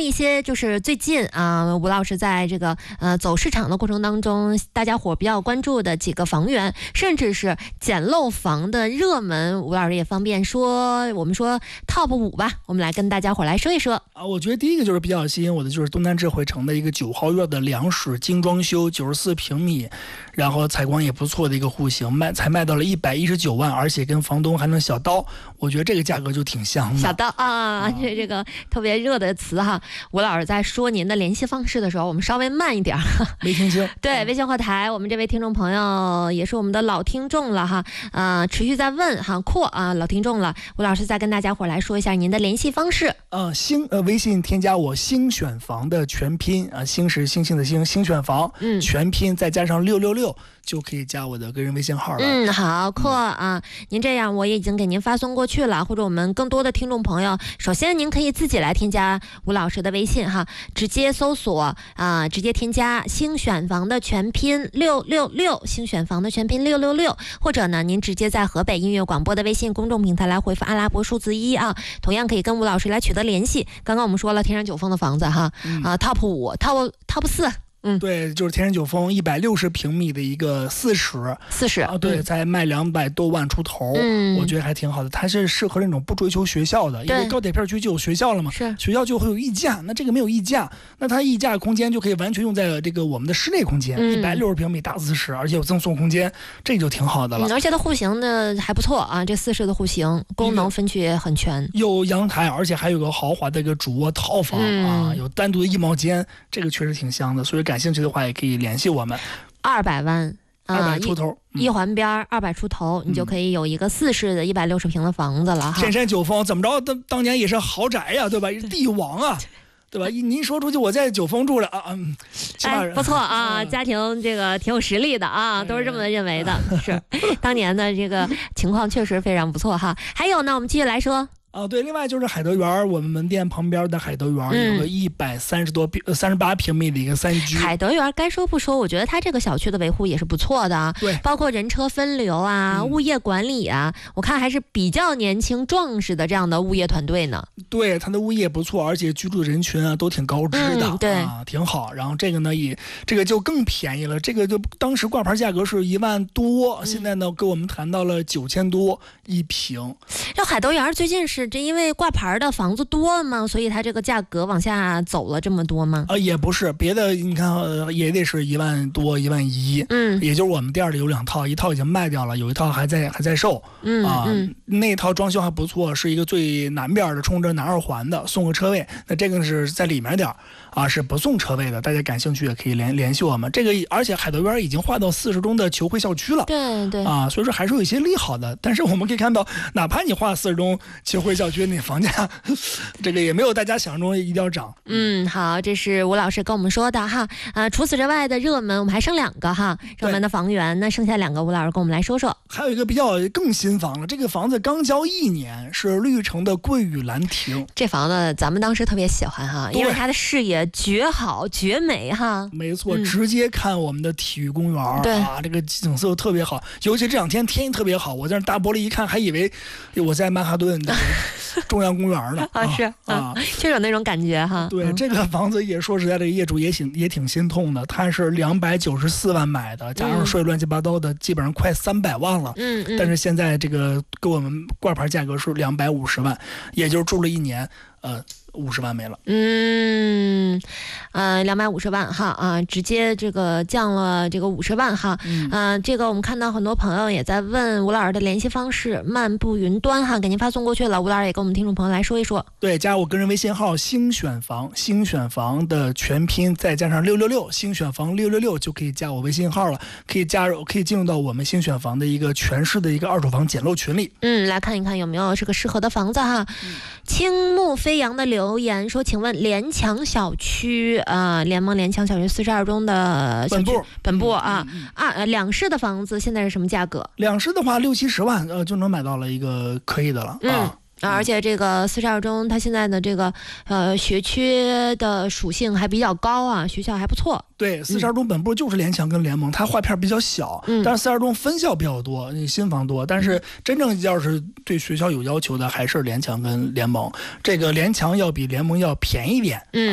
一些就是最近啊，吴老师在这个走市场的过程当中，大家伙比较关注的几个房源，甚至是捡漏房的热门，吴老师也方便说，我们说 top 5吧，我们来跟大家伙来说一说啊。我觉得第一个就是比较吸引我的，就是东南智慧城的一个9号院的两室精装修，94平米，然后采光也不错的一个户型，才卖到了119万，而且跟房东还能小刀，我觉得这个价格就挺香的。 小刀啊，这个特别热的词哈。吴老师在说您的联系方式的时候，我们稍微慢一点， 没听清。 对，微信后台，我们这位听众朋友也是我们的老听众了哈，持续在问哈，老听众了。吴老师再跟大家伙来说一下您的联系方式。 微信添加我星选房的全拼啊，星是星星的星，星选房，全拼再加上666。就可以加我的个人微信号了。 好，啊，您这样我也已经给您发送过去了，或者我们更多的听众朋友，首先您可以自己来添加吴老师的微信哈，直接搜索直接添加星选房的全拼666，星选房的全拼666，或者呢，您直接在河北音乐广播的微信公众平台来回复阿拉伯数字1啊，同样可以跟吴老师来取得联系。刚刚我们说了天山九峰的房子哈，top 5 top 4。 对，就是天山九峰160平米的一个4室啊，对，才卖200多万出头，我觉得还挺好的。它是适合那种不追求学校的，因为高铁片区就有学校了嘛，学校就会有溢价，那这个没有溢价，那它溢价空间就可以完全用在这个我们的室内空间，160平米大4室，而且有赠送空间，这就挺好的了。 而且它户型的还不错啊，这4室的户型功能分区也很全， 有阳台，而且还有个豪华的一个主卧套房啊，有单独的衣帽间，这个确实挺香的，所以感兴趣的话也可以联系我们。 200万 ，200出头， 一环边200出头，你就可以有一个4室的160平的房子了哈。 天山九峰怎么着，当年也是豪宅呀，对吧？地王啊。对吧？您说出去，我在九峰住着啊， 不错啊，家庭这个挺有实力的啊，都是这么认为的。是，当年的这个情况确实非常不错哈。还有呢，我们继续来说。 对，另外就是海德园，我们门店旁边的海德园有个138平米的一个3居。 海德园该说不说，我觉得它这个小区的维护也是不错的啊， 对， 包括人车分流啊、物业管理啊，我看还是比较年轻壮实的这样的物业团队呢。 对，它的物业不错，而且居住人群啊都挺高知的， 对啊，挺好。然后这个呢这个就更便宜了，这个就当时挂牌价格是1万多，现在呢给我们谈到了9000多一平。 这海德园最近是因为挂牌的房子多嘛，所以它这个价格往下走了这么多吗？ 也不是，别的你看也得是1万多1万1，也就是我们店里有2套，一套已经卖掉了，有一套还在售，那一套装修还不错，是一个最南边的，冲着南2环的，送个车位。那这个是在里面点啊，是不送车位的，大家感兴趣也可以联系我们。这个而且海德园已经划到40中的球会校区了， 对啊，所以说还是有一些利好的。但是我们可以看到，哪怕你划40中球会校区，那房价这个也没有大家想象中一定要涨。 好，这是吴老师跟我们说的哈。除此之外的热门，我们还剩2个哈，热门的房源，那剩下2个吴老师跟我们来说说。 还有一个比较更新房了，这个房子刚交1年，是绿城的桂屿兰亭。 这房子咱们当时特别喜欢哈，因为它的视野绝好绝美哈。 没错，直接看我们的体育公园啊，这个景色特别好，尤其这2天天气特别好，我在那大玻璃一看，还以为我在曼哈顿中央公园呢。确实有那种感觉哈。对，这个房子也说实在，这个业主也挺心痛的，他是294万买的，加上税乱七八糟的，基本上快300万了。但是现在这个给我们挂牌价格是250万，也就是住了1年，50万没了。 250万哈直接这个降了这个50万哈。这个我们看到很多朋友也在问吴老师的联系方式，漫步云端哈，给您发送过去了。吴老师也跟我们听众朋友来说一说。 对，加我个人微信号星选房的全拼再加上666，星选房666就可以加我微信号了，可以进入到我们星选房的一个全市的一个2手房捡漏群里。 来看一看有没有这个适合的房子哈。青木飞扬的留言说，请问联强小区联盟联强小区42中的小区本部2室的房子现在是什么价格 ？2室的话60-70万就能买到了一个可以的了而且这个42中它现在的这个学区的属性还比较高啊，学校还不错。 对，42中本部就是联强跟联盟，它划片比较小，但是42中分校比较多，新房多，但是真正要是对学校有要求的，还是联强跟联盟。这个联强要比联盟要便宜点，